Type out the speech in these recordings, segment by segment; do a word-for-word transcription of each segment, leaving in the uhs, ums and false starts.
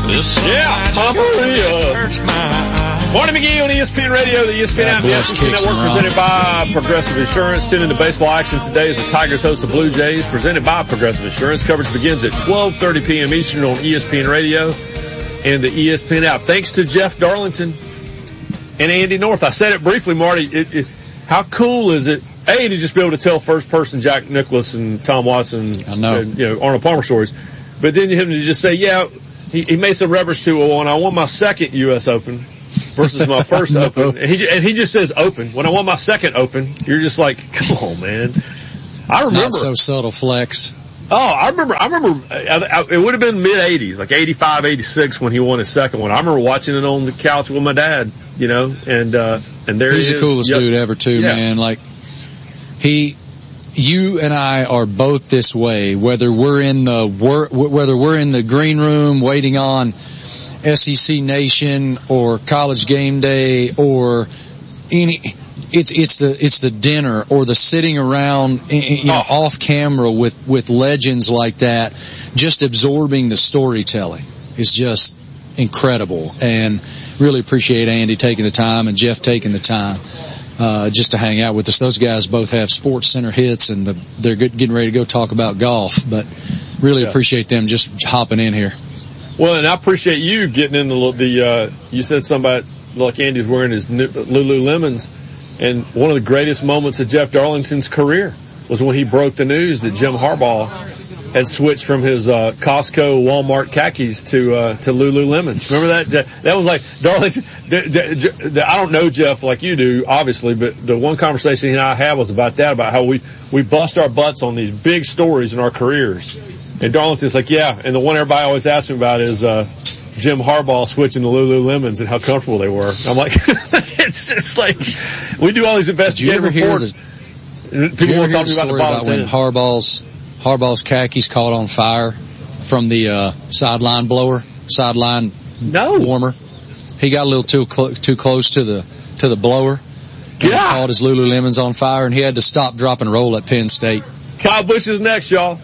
Yeah, Pomperia. Morning, McGee on E S P N Radio, the E S P N app, the S E C Network, presented by Progressive Insurance. Tune into baseball action today as the Tigers host the Blue Jays, presented by Progressive Insurance. Coverage begins at twelve thirty p.m. Eastern on E S P N Radio and the E S P N app. Thanks to Jeff Darlington and Andy North. I said it briefly, Marty. It, it, how cool is it, A, to just be able to tell first-person Jack Nicklaus and Tom Watson, I know. And, you know, Arnold Palmer stories, but then him to just say, yeah, he, he made some reference to, oh, and I won my second U S Open versus my first Open. And he, and he just says Open. When I won my second Open, you're just like, come on, man. I remember. Not so subtle flex. Oh, I remember, I remember, I, I, it would have been mid eighties, like eighty-five, eighty-six when he won his second one. I remember watching it on the couch with my dad, you know, and, uh, and there He's he the is. coolest Yep. dude ever too, Yeah. man. Like, he, you and I are both this way, whether we're in the wor- whether we're in the green room waiting on S E C Nation or College Game Day or any, it's it's the it's the dinner or the sitting around, you know, Oh. off camera with with legends like that, just absorbing the storytelling is just incredible. And really appreciate Andy taking the time and Jeff taking the time uh just to hang out with us. Those guys both have Sports Center hits, and the, they're good, getting ready to go talk about golf, but really Yeah. appreciate them just hopping in here. Well, and I appreciate you getting in the, the uh, you said something about, like Andy's wearing his new Lululemons, and one of the greatest moments of Jeff Darlington's career was when he broke the news that Jim Harbaugh had switched from his uh, Costco, Walmart khakis to uh, to Lululemons. Remember that? That, that was like Darlington. The, the, the, I don't know Jeff like you do, obviously, but the one conversation he and I had was about that, about how we we bust our butts on these big stories in our careers. And Darlington's like, yeah. And the one everybody always asks me about is uh Jim Harbaugh switching to Lululemons and how comfortable they were. I'm like, it's just like, we do all these investigative reports. The, People want to talk the about the story bottom about when ten. Harbaugh's Harbaugh's khakis caught on fire from the uh sideline blower, sideline No. warmer. He got a little too clo- too close to the to the blower. And Yeah. caught his Lululemons on fire, and he had to stop, drop, and roll at Penn State. Kyle Busch is next, y'all.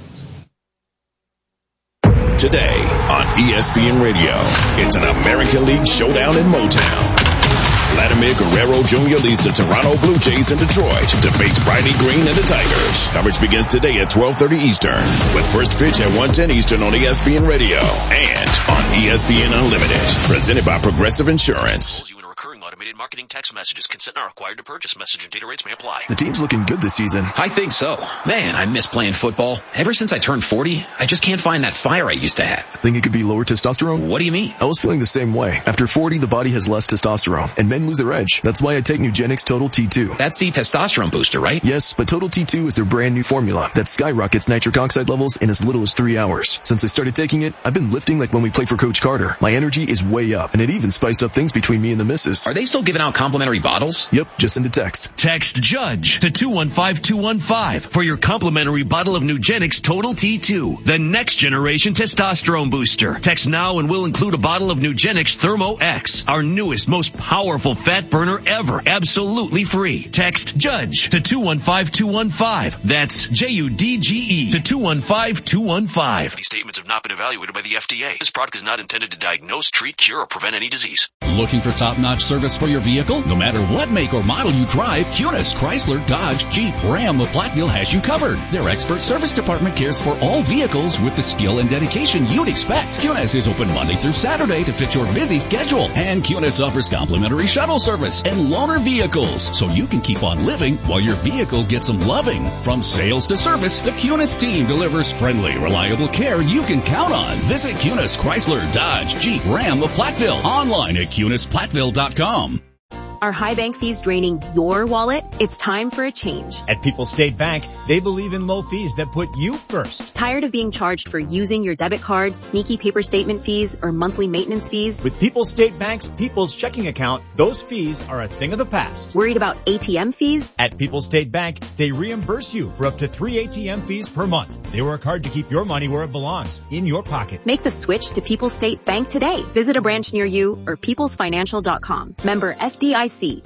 Today on E S P N Radio, it's an American League showdown in Motown. Vladimir Guerrero Junior leads the Toronto Blue Jays in Detroit to face Riley Green and the Tigers. Coverage begins today at twelve thirty Eastern, with first pitch at one ten Eastern on E S P N Radio and on E S P N Unlimited. Presented by Progressive Insurance. You in a recurring automated marketing text messages. Consent not required to purchase. Message and data rates may apply. The team's looking good this season. I think so. Man, I miss playing football. Ever since I turned forty, I just can't find that fire I used to have. Think it could be lower testosterone? What do you mean? I was feeling the same way. After forty, the body has less testosterone, and men lose their edge. That's why I take Nugenix Total T two. That's the testosterone booster, right? Yes, but Total T two is their brand new formula that skyrockets nitric oxide levels in as little as three hours. Since I started taking it, I've been lifting like when we played for Coach Carter. My energy is way up, and it even spiced up things between me and the missus. Are they still giving out complimentary bottles? Yep, just send a text. Text JUDGE to two one five two one five for your complimentary bottle of Nugenix Total T two, the next generation testosterone booster. Text now and we'll include a bottle of Nugenix Thermo X, our newest, most powerful fat burner ever, absolutely free. Text JUDGE to two one five two one five. That's J U D G E to two one five two one five. These statements have not been evaluated by the F D A. This product is not intended to diagnose, treat, cure, or prevent any disease. Looking for top-notch service for your vehicle? No matter what make or model you drive, Cunis, Chrysler, Dodge, Jeep, Ram, the Platteville has you covered. Their expert service department cares for all vehicles with the skill and dedication you'd expect. Cunis is open Monday through Saturday to fit your busy schedule. And Cunis offers complimentary shuttle service and loaner vehicles, so you can keep on living while your vehicle gets some loving. From sales to service, the Cunis team delivers friendly, reliable care you can count on. Visit Cunis, Chrysler, Dodge, Jeep, Ram, the Platteville. Online at Cunis Platteville dot com. Are high bank fees draining your wallet? It's time for a change. At People's State Bank, they believe in low fees that put you first. Tired of being charged for using your debit card, sneaky paper statement fees, or monthly maintenance fees? With People's State Bank's People's Checking Account, those fees are a thing of the past. Worried about A T M fees? At People's State Bank, they reimburse you for up to three A T M fees per month. They work hard to keep your money where it belongs, in your pocket. Make the switch to People's State Bank today. Visit a branch near you or peoples financial dot com. Member F D I C.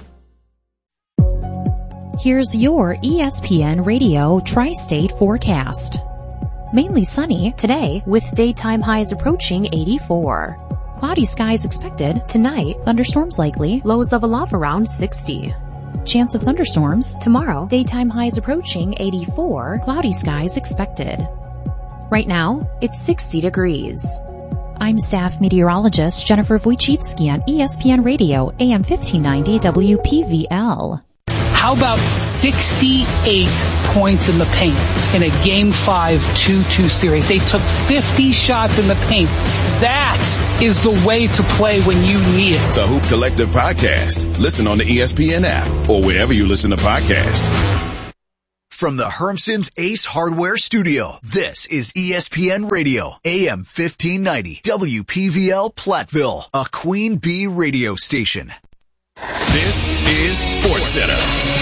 Here's your E S P N Radio Tri-State forecast. Mainly sunny today with daytime highs approaching eighty-four. Cloudy skies expected. Tonight, thunderstorms likely. Lows level off around sixty. Chance of thunderstorms tomorrow. Daytime highs approaching eighty-four. Cloudy skies expected. Right now, it's sixty degrees. I'm staff meteorologist Jennifer Wojcicki on E S P N Radio, A M fifteen ninety W P V L. How about sixty-eight points in the paint in a Game five two two series? They took fifty shots in the paint. That is the way to play when you need it. The Hoop Collective Podcast. Listen on the E S P N app or wherever you listen to podcasts. From the Hermson's Ace Hardware Studio, this is E S P N Radio, A M fifteen ninety, W P V L Platteville, a Queen Bee radio station. This is SportsCenter.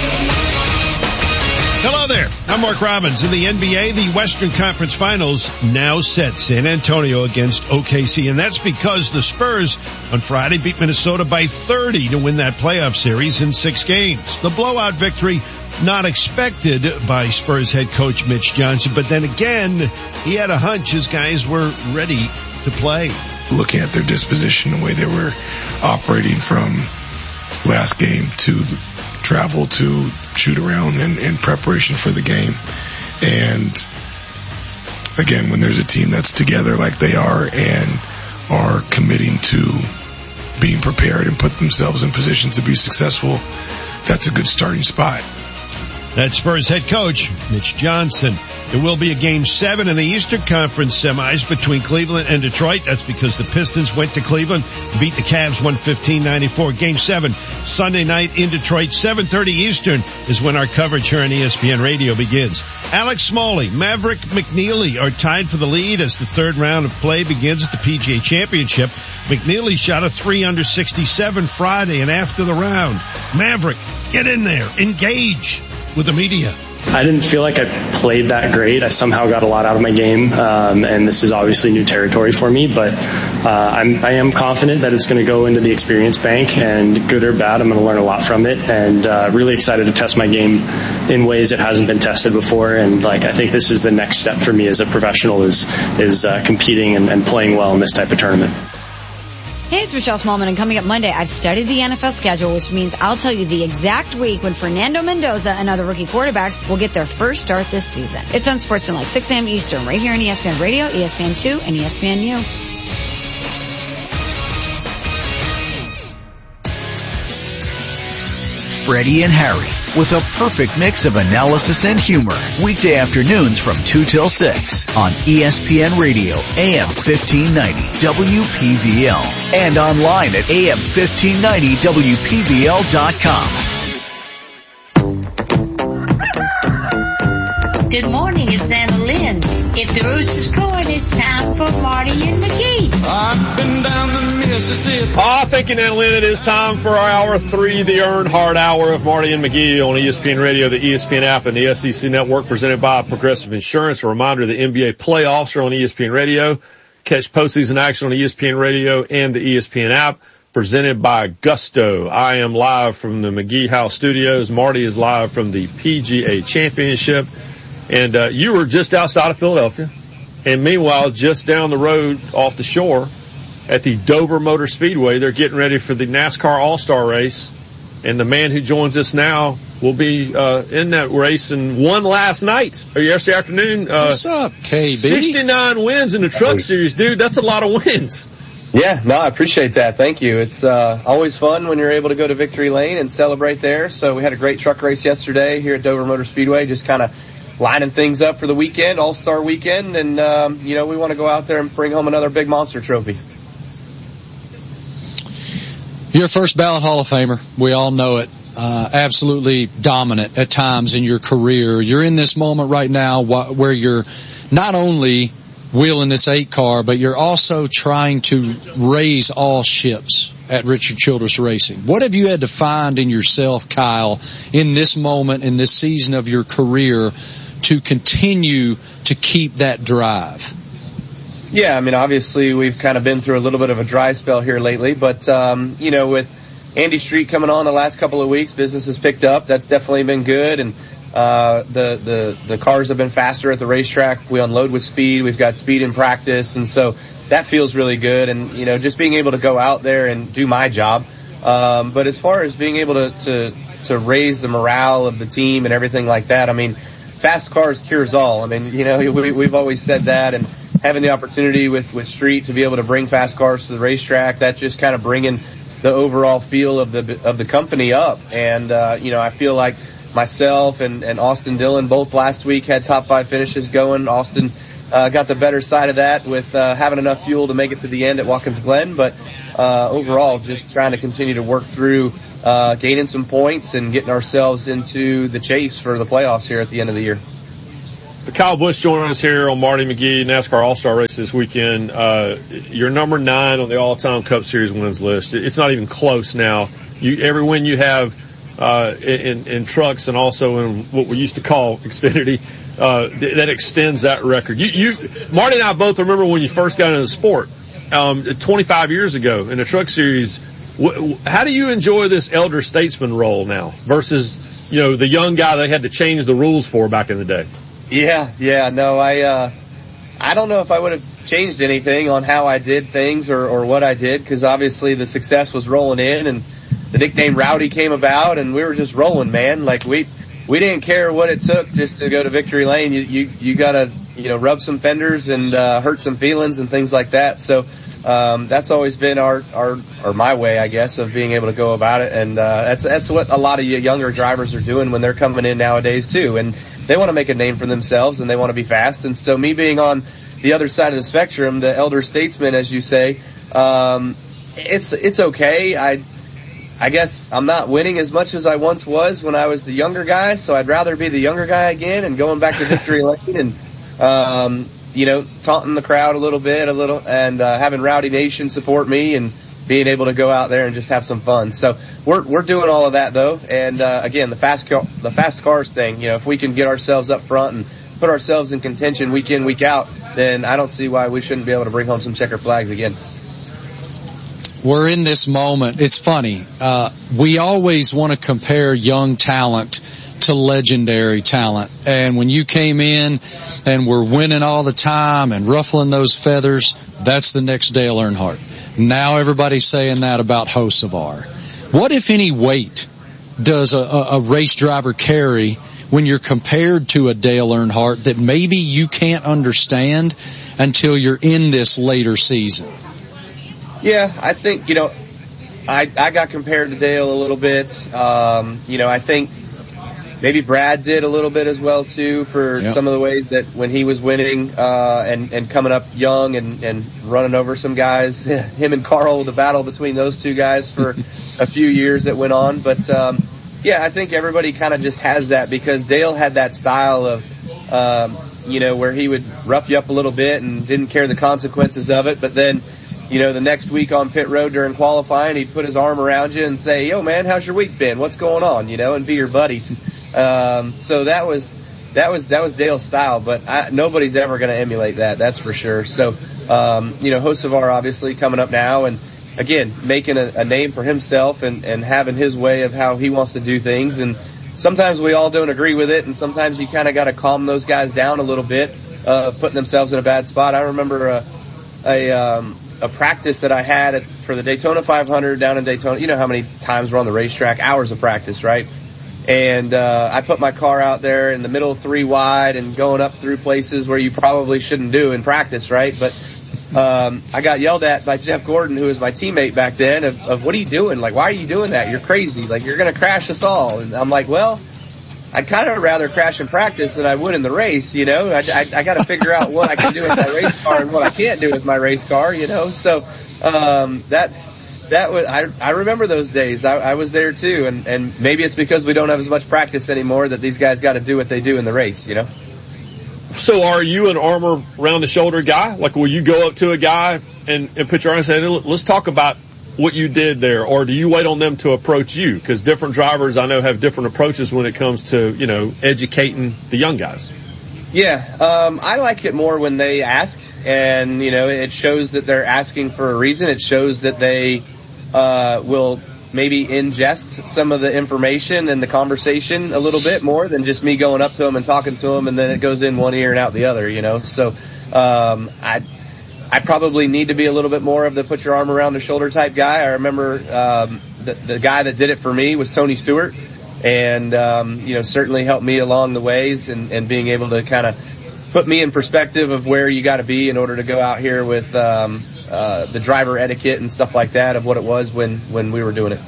Hello there. I'm Mark Robbins. In the N B A, the Western Conference Finals now set. San Antonio against O K C, and that's because the Spurs on Friday beat Minnesota by thirty to win that playoff series in six games. The blowout victory not expected by Spurs head coach Mitch Johnson, but then again, he had a hunch his guys were ready to play. Looking at their disposition, the way they were operating from last game to travel to shoot around in, in preparation for the game. And again, when there's a team that's together like they are and are committing to being prepared and put themselves in positions to be successful, that's a good starting spot. That's Spurs head coach Mitch Johnson. There will be a game seven in the Eastern Conference semis between Cleveland and Detroit. That's because the Pistons went to Cleveland, beat the Cavs one fifteen ninety-four. Game seven, Sunday night in Detroit, seven thirty Eastern is when our coverage here on E S P N Radio begins. Alex Smalley, Maverick McNeely are tied for the lead as the third round of play begins at the P G A Championship. McNeely shot a three under sixty-seven Friday, and after the round, Maverick, get in there, engage with the media. I didn't feel like I played that great. I somehow got a lot out of my game, um, and this is obviously new territory for me, but uh, I'm, I am confident that it's going to go into the experience bank, and good or bad, I'm going to learn a lot from it, and uh, really excited to test my game in ways it hasn't been tested before, and like I think this is the next step for me as a professional is is uh, competing and, and playing well in this type of tournament. Hey, it's Michelle Smallman, and coming up Monday, I've studied the N F L schedule, which means I'll tell you the exact week when Fernando Mendoza and other rookie quarterbacks will get their first start this season. It's on Sportsman, six a.m. Eastern, right here on E S P N Radio, E S P N two, and E S P N U. Freddie and Harry, with a perfect mix of analysis and humor. Weekday afternoons from two till six on E S P N Radio, A M fifteen ninety, W P V L, and online at A M fifteen ninety W P V L dot com. Good morning, it's Anna Lynn. If the Roosters scored, it's time for Marty and McGee. I've been down the Mississippi. Ah, thank you, Anna Lynn. It is time for our hour three, the Earnhardt Hour of Marty and McGee on E S P N Radio, the E S P N app, and the S E C Network, presented by Progressive Insurance. A reminder, the N B A playoffs are on E S P N Radio. Catch postseason action on E S P N Radio and the E S P N app, presented by Gusto. I am live from the McGee House Studios. Marty is live from the P G A Championship. And uh, you were just outside of Philadelphia. And meanwhile, just down the road off the shore at the Dover Motor Speedway, they're getting ready for the NASCAR All-Star Race. And the man who joins us now will be uh in that race and won last night, or yesterday afternoon. Uh, What's up, K B? sixty-nine wins in the Truck Series, dude. That's a lot of wins. Yeah, no, I appreciate that. Thank you. It's uh always fun when you're able to go to Victory Lane and celebrate there. So we had a great truck race yesterday here at Dover Motor Speedway, just kind of lining things up for the weekend, All-Star weekend, and, um, you know, we want to go out there and bring home another big monster trophy. You're a first ballot Hall of Famer. We all know it. Uh, absolutely dominant at times in your career. You're in this moment right now where you're not only wheeling this eight car, but you're also trying to raise all ships at Richard Childress Racing. What have you had to find in yourself, Kyle, in this moment, in this season of your career, to continue to keep that drive? Yeah, I mean, obviously we've kind of been through a little bit of a dry spell here lately, but, um, you know, with Andy Street coming on the last couple of weeks, business has picked up. That's definitely been good. And, Uh, the, the, the cars have been faster at the racetrack. We unload with speed. We've got speed in practice. And so that feels really good. And, you know, just being able to go out there and do my job. Um, but as far as being able to, to, to raise the morale of the team and everything like that, I mean, fast cars cures all. I mean, you know, we, we've always said that, and having the opportunity with, with Street to be able to bring fast cars to the racetrack, that's just kind of bringing the overall feel of the, of the company up. And, uh, you know, I feel like myself and, and Austin Dillon both last week had top five finishes going. Austin, uh, got the better side of that with, uh, having enough fuel to make it to the end at Watkins Glen. But, uh, overall, just trying to continue to work through, uh, gaining some points and getting ourselves into the chase for the playoffs here at the end of the year. Kyle Busch joining us here on Marty McGee NASCAR All-Star Race this weekend. Uh, you're number nine on the all-time Cup Series wins list. It's not even close now. You, every win you have, uh, in, in trucks and also in what we used to call Xfinity, uh, that extends that record. You, you, Marty and I both remember when you first got into the sport, um, twenty-five years ago in the Truck Series. How do you enjoy this elder statesman role now versus, you know, the young guy they had to change the rules for back in the day? Yeah, yeah, no, I, uh, I don't know if I would have changed anything on how I did things or, or what I did, because obviously the success was rolling in and the nickname Rowdy came about and we were just rolling, man. Like we, we didn't care what it took just to go to victory lane. You, you, you gotta, you know, rub some fenders and, uh, hurt some feelings and things like that. So, um, that's always been our, our, or my way, I guess, of being able to go about it. And, uh, that's, that's what a lot of younger drivers are doing when they're coming in nowadays too. And they want to make a name for themselves and they want to be fast. And so me being on the other side of the spectrum, the elder statesman, as you say, um, it's, it's okay. I, I guess I'm not winning as much as I once was when I was the younger guy. So I'd rather be the younger guy again and going back to victory lane and, um, you know, taunting the crowd a little bit, a little, and, uh, having Rowdy Nation support me and being able to go out there and just have some fun. So we're, we're doing all of that though. And, uh, again, the fast car, the fast cars thing, you know, if we can get ourselves up front and put ourselves in contention week in, week out, then I don't see why we shouldn't be able to bring home some checker flags again. We're in this moment. It's funny. Uh, we always want to compare young talent to legendary talent. And when you came in and were winning all the time and ruffling those feathers, that's the next Dale Earnhardt. Now everybody's saying that about Hocevar. What, if any, weight does a, a, a race driver carry when you're compared to a Dale Earnhardt that maybe you can't understand until you're in this later season? Yeah, I think, you know, I, I got compared to Dale a little bit. Um, you know, I think maybe Brad did a little bit as well too for yep. some of the ways that when he was winning, uh, and, and coming up young and, and running over some guys, him and Carl, the battle between those two guys for a few years that went on. But, um, yeah, I think everybody kind of just has that because Dale had that style of, um, you know, where he would rough you up a little bit and didn't care the consequences of it. But then, you know, the next week on pit road during qualifying, he'd put his arm around you and say, yo, man, how's your week been? What's going on? You know, and be your buddy. Um, so that was, that was, that was Dale's style, but I, nobody's ever going to emulate that. That's for sure. So, um, you know, Hocevar obviously coming up now and again, making a, a name for himself and, and having his way of how he wants to do things. And sometimes we all don't agree with it. And sometimes you kind of got to calm those guys down a little bit, uh, putting themselves in a bad spot. I remember a, a, um, a practice that I had at, for the Daytona five hundred down in Daytona. You know how many times we're on the racetrack, hours of practice, right? And, uh, I put my car out there in the middle of three wide and going up through places where you probably shouldn't do in practice, right? But, um, I got yelled at by Jeff Gordon, who was my teammate back then, of, of what are you doing? Like, why are you doing that? You're crazy. Like, you're going to crash us all. And I'm like, well, I'd kind of rather crash in practice than I would in the race, you know? I, I, I got to figure out what I can do with my race car and what I can't do with my race car, you know? So, um, that, that was, I, I remember those days. I, I was there too. And, and maybe it's because we don't have as much practice anymore that these guys got to do what they do in the race, you know? So are you an armor around the shoulder guy? Like, will you go up to a guy and, and put your arm and say, let's talk about what you did there? Or do you wait on them to approach you? Because different drivers I know have different approaches when it comes to, you know, educating the young guys. Yeah, um, I like it more when they ask, and, you know, it shows that they're asking for a reason. It shows that they, uh, will maybe ingest some of the information and the conversation a little bit more than just me going up to them and talking to them, and then it goes in one ear and out the other, you know. So um, I I probably need to be a little bit more of the put your arm around the shoulder type guy. I remember um, the, the guy that did it for me was Tony Stewart, and um, you know, certainly helped me along the ways and, and being able to kind of put me in perspective of where you got to be in order to go out here with um, uh, the driver etiquette and stuff like that of what it was when, when we were doing it.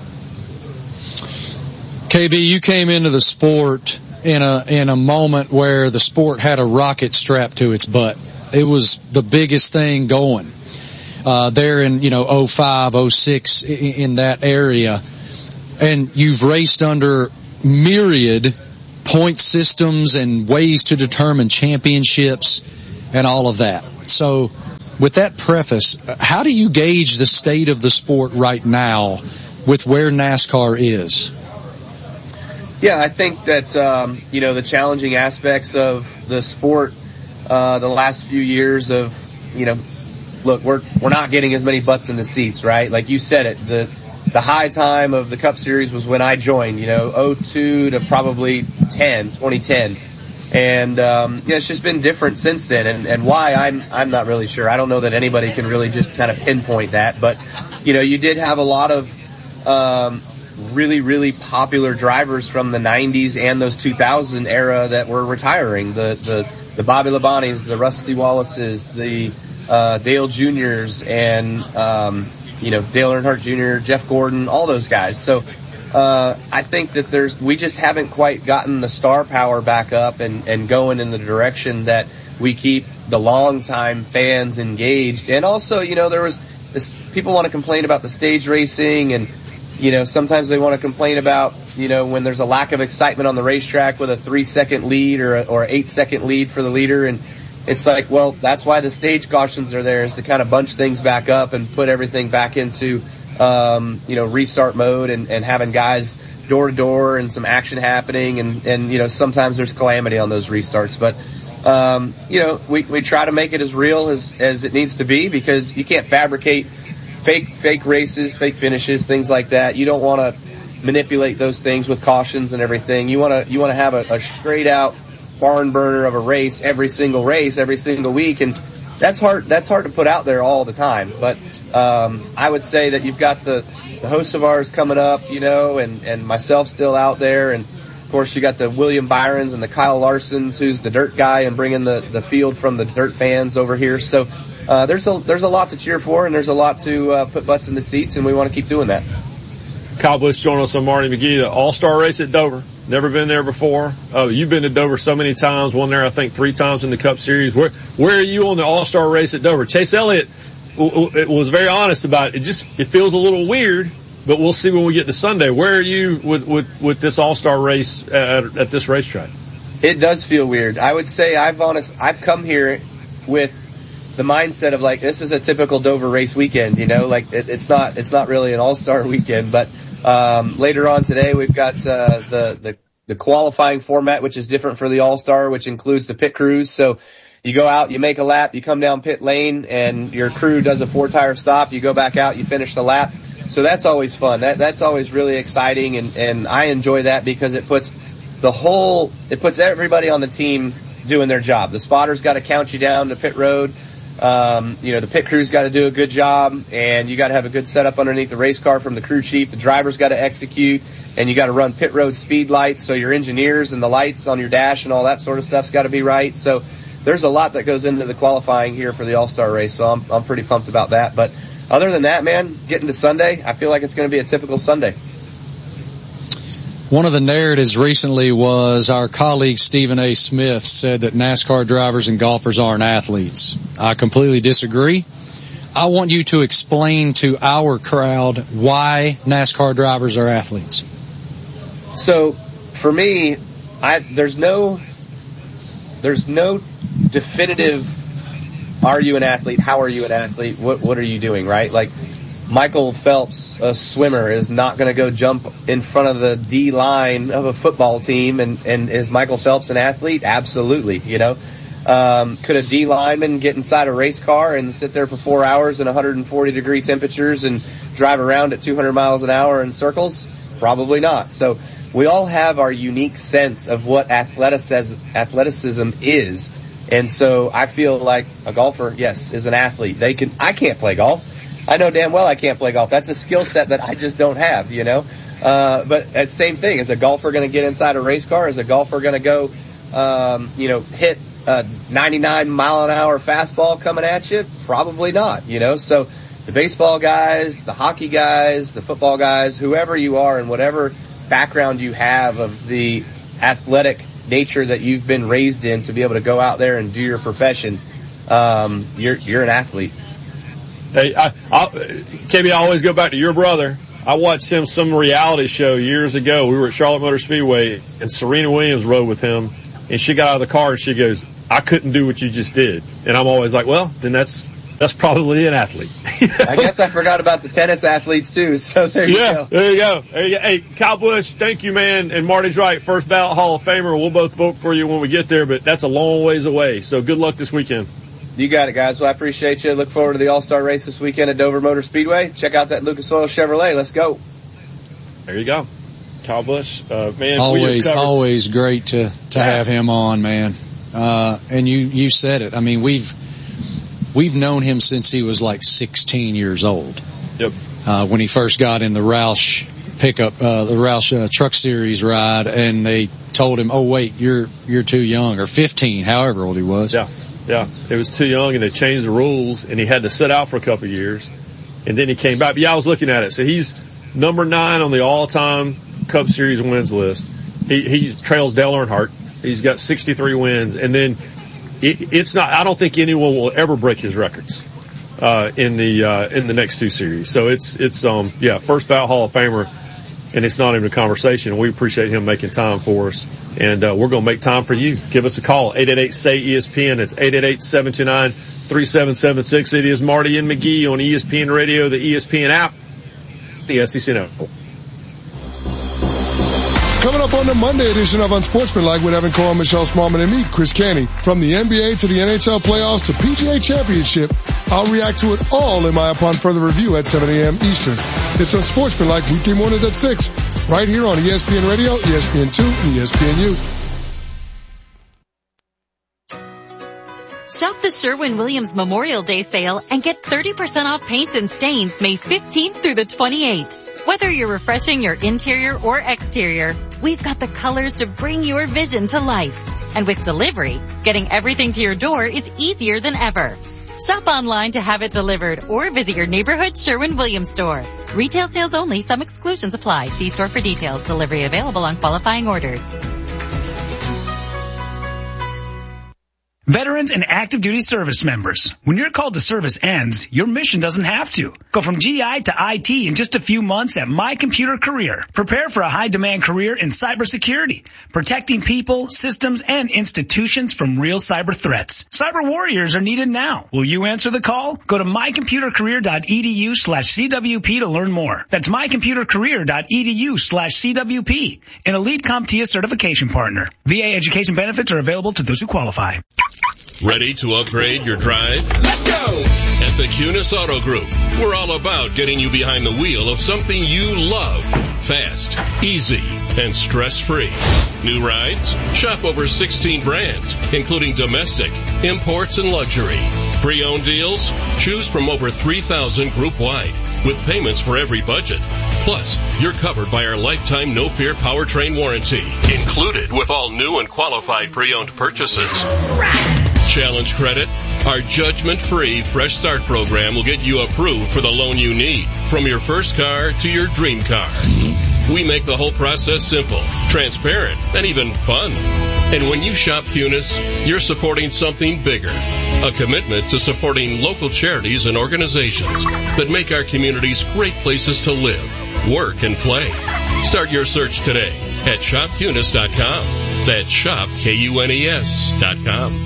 K B, you came into the sport in a in a moment where the sport had a rocket strapped to its butt. It was the biggest thing going uh, there in, you know, oh five, oh six in, in that area. And you've raced under myriad point systems and ways to determine championships and all of that. So with that preface, how do you gauge the state of the sport right now with where NASCAR is? Yeah, I think that, um, you know, the challenging aspects of the sport, uh, the last few years of, you know, look, we're, we're not getting as many butts in the seats, right? Like you said it, the, The high time of the Cup Series was when I joined, you know, oh two to probably ten, twenty ten. And, um, yeah, it's just been different since then. And, and why, I'm, I'm not really sure. I don't know that anybody can really just kind of pinpoint that. But, you know, you did have a lot of, um, really, really popular drivers from the nineties and those two thousand era that were retiring. The, the, the Bobby Labanis, the Rusty Wallaces, the, uh, Dale Juniors and, um, you know, Dale Earnhardt Junior, Jeff Gordon, all those guys. So, uh, I think that there's, we just haven't quite gotten the star power back up and, and going in the direction that we keep the long-time fans engaged. And also, you know, there was this, people want to complain about the stage racing and, you know, sometimes they want to complain about, you know, when there's a lack of excitement on the racetrack with a three second lead or a, or eight second lead for the leader. And it's like, well, that's why the stage cautions are there, is to kind of bunch things back up and put everything back into, um, you know, restart mode and, and having guys door to door and some action happening. And, and, you know, sometimes there's calamity on those restarts, but, um, you know, we, we try to make it as real as, as it needs to be, because you can't fabricate fake, fake races, fake finishes, things like that. You don't want to manipulate those things with cautions and everything. You want to, you want to have a, a straight out barn burner of a race every single race, every single week. And that's hard, that's hard to put out there all the time. But, um, I would say that you've got the, the hosts of ours coming up, you know, and, and myself still out there. And of course you got the William Byrons and the Kyle Larsons, who's the dirt guy and bringing the, the field from the dirt fans over here. So, uh, there's a, there's a lot to cheer for, and there's a lot to, uh, put butts in the seats, and we want to keep doing that. Kyle Busch joining us on Marty McGee, the All-Star race at Dover. Never been there before. Oh, you've been to Dover so many times. Won there, I think, three times in the Cup Series. Where, where are you on the All-Star race at Dover? Chase Elliott w- w- was very honest about it. It just, it feels a little weird, but we'll see when we get to Sunday. Where are you with, with, with this All-Star race at, at this racetrack? It does feel weird. I would say I've honest, I've come here with the mindset of like, this is a typical Dover race weekend, you know, like it, it's not, it's not really an all-star weekend, but, um, later on today we've got, uh, the, the, the qualifying format, which is different for the all-star, which includes the pit crews. So you go out, you make a lap, you come down pit lane, and your crew does a four-tire stop, you go back out, you finish the lap. So that's always fun. That, that's always really exciting, and, and I enjoy that because it puts the whole, it puts everybody on the team doing their job. The spotter's got to count you down to pit road. Um, you know, the pit crew's got to do a good job, and you got to have a good setup underneath the race car from the crew chief. The driver's got to execute, and you got to run pit road speed lights, so your engineers and the lights on your dash and all that sort of stuff's got to be right. So there's a lot that goes into the qualifying here for the All-Star race, so I'm, I'm pretty pumped about that. But other than that, man, getting to Sunday, I feel like it's going to be a typical Sunday. One of the narratives recently was our colleague Stephen A. Smith said that NASCAR drivers and golfers aren't athletes. I completely disagree. I want you to explain to our crowd why NASCAR drivers are athletes. So, for me, I, there's no, there's no definitive, are you an athlete? How are you an athlete? What, what are you doing, right? Like, Michael Phelps, a swimmer, is not going to go jump in front of the D line of a football team. And, and is Michael Phelps an athlete? Absolutely. You know, Um, could a D lineman get inside a race car and sit there for four hours in one hundred forty degree temperatures and drive around at two hundred miles an hour in circles? Probably not. So we all have our unique sense of what athleticism, athleticism is. And so I feel like a golfer, yes, is an athlete. They can, I can't play golf. I know damn well I can't play golf. That's a skill set that I just don't have, you know. Uh, but it's the same thing. Is a golfer going to get inside a race car? Is a golfer going to go, um, you know, hit a ninety-nine mile an hour fastball coming at you? Probably not, you know. So the baseball guys, the hockey guys, the football guys, whoever you are and whatever background you have of the athletic nature that you've been raised in to be able to go out there and do your profession, um, you're, you're an athlete. Hey, I, I, K B, I always go back to your brother. I watched him some reality show years ago. We were at Charlotte Motor Speedway, and Serena Williams rode with him, and she got out of the car and she goes, "I couldn't do what you just did." And I'm always like, well, then that's that's probably an athlete. You know? I guess I forgot about the tennis athletes too. So there you yeah, go. There you go. There you go. Hey, Kyle Busch, thank you, man. And Marty's right. First ballot Hall of Famer. We'll both vote for you when we get there, but that's a long ways away. So good luck this weekend. You got it, guys. Well, I appreciate you. Look forward to the All-Star race this weekend at Dover Motor Speedway. Check out that Lucas Oil Chevrolet. Let's go. There you go. Kyle Busch, uh, man. Always, always great to, to yeah. have him on, man. Uh, and you, you said it. I mean, we've, we've known him since he was like sixteen years old. Yep. Uh, when he first got in the Roush pickup, uh, the Roush uh, Truck Series ride, and they told him, "Oh wait, you're, you're too young," or fifteen, however old he was. Yeah. Yeah, it was too young, and they changed the rules, and he had to sit out for a couple of years, and then he came back. But yeah, I was looking at it. So he's number nine on the all-time Cup Series wins list. He, he trails Dale Earnhardt. He's got sixty-three wins, and then it, it's not. I don't think anyone will ever break his records uh, in the uh, in the next two series. So it's it's um yeah, first ballot Hall of Famer. And it's not even a conversation. We appreciate him making time for us. And uh, we're going to make time for you. Give us a call, eight eight eight, S A Y, E S P N. It's eight eight eight, seven two nine, three seven seven six. It is Marty and McGee on E S P N Radio, the E S P N app, the S E C Network. Coming up on the Monday edition of Unsportsmanlike with Evan Cohen, Michelle Smallman, and me, Chris Canty. From the N B A to the N H L playoffs to P G A Championship, I'll react to it all in my upon further review at seven a.m. Eastern. It's Unsportsmanlike weekday mornings at six, right here on E S P N Radio, E S P N two, and E S P N U. Shop the Sherwin-Williams Memorial Day sale and get thirty percent off paints and stains May fifteenth through the twenty-eighth. Whether you're refreshing your interior or exterior, we've got the colors to bring your vision to life. And with delivery, getting everything to your door is easier than ever. Shop online to have it delivered or visit your neighborhood Sherwin-Williams store. Retail sales only. Some exclusions apply. See store for details. Delivery available on qualifying orders. Veterans and active duty service members, when your call to service ends, your mission doesn't have to. Go from G I to I T in just a few months at My Computer Career. Prepare for a high-demand career in cybersecurity, protecting people, systems, and institutions from real cyber threats. Cyber warriors are needed now. Will you answer the call? Go to mycomputercareer.edu slash CWP to learn more. That's mycomputercareer.edu slash CWP, an elite CompTIA certification partner. V A education benefits are available to those who qualify. Ready to upgrade your drive? Let's go! At the Kunis Auto Group, we're all about getting you behind the wheel of something you love. Fast, easy, and stress-free. New rides? Shop over sixteen brands, including domestic, imports, and luxury. Pre-owned deals? Choose from over three thousand group-wide, with payments for every budget. Plus, you're covered by our lifetime no-fear powertrain warranty, included with all new and qualified pre-owned purchases. Challenge credit? Our judgment-free Fresh Start program will get you approved for the loan you need, from your first car to your dream car. We make the whole process simple, transparent, and even fun. And when you shop Kunis, you're supporting something bigger, a commitment to supporting local charities and organizations that make our communities great places to live, work, and play. Start your search today at shop kunis dot com. That's shop K U N E S dot com.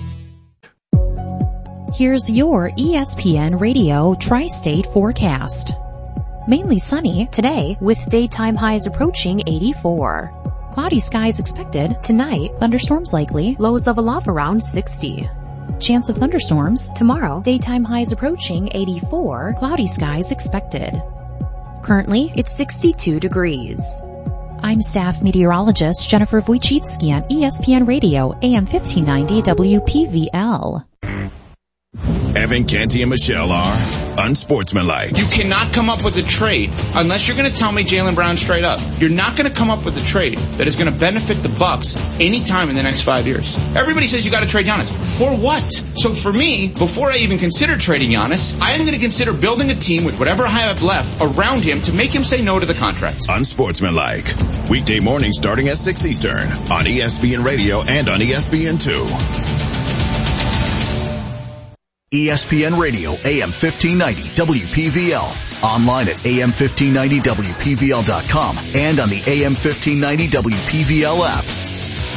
Here's your E S P N Radio Tri-State forecast. Mainly sunny today with daytime highs approaching eighty-four. Cloudy skies expected. Tonight, thunderstorms likely. Lows of a love around sixty. Chance of thunderstorms tomorrow. Daytime highs approaching eighty-four. Cloudy skies expected. Currently, it's sixty-two degrees. I'm staff meteorologist Jennifer Wojcicki on E S P N Radio, A M fifteen ninety W P V L. Evan, Canty, and Michelle are unsportsmanlike. You cannot come up with a trade unless you're going to tell me Jaylen Brown straight up. You're not going to come up with a trade that is going to benefit the Bucks anytime in the next five years. Everybody says you got to trade Giannis. For what? So for me, before I even consider trading Giannis, I am going to consider building a team with whatever I have left around him to make him say no to the contract. Unsportsmanlike. Weekday mornings starting at six Eastern on E S P N Radio and on E S P N two. E S P N Radio, A M fifteen ninety W P V L. Online at A M fifteen ninety W P V L dot com and on the A M fifteen ninety W P V L app.